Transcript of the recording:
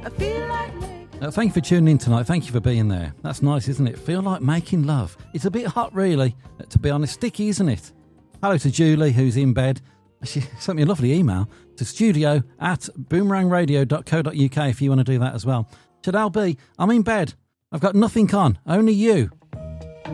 I feel like Thank you for tuning in tonight. Thank you for being there. That's nice, isn't it? Feel like making love. It's a bit hot, really, to be honest. Sticky, isn't it? Hello to Julie, who's in bed. She sent me a lovely email to studio@boomerangradio.co.uk if you want to do that as well. Should B, I'm in bed. I've got nothing on, only you.